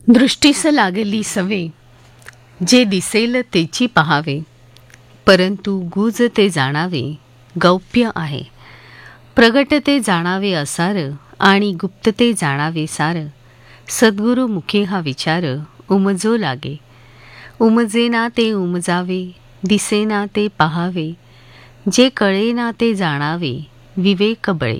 दृष्टीस लागली सवे, जे दिसेल तेची पहावे, परंतु गुज ते जाणावे गौप्य आहे. प्रगट ते जाणावे असार, आणि गुप्त ते जाणावे सार. सद्गुरु मुखे हा विचार उमजो लागे. उमजेना ते उमजावे, दिसेना ते पहावे. जे कळेना ते जाणावे विवेक बळे.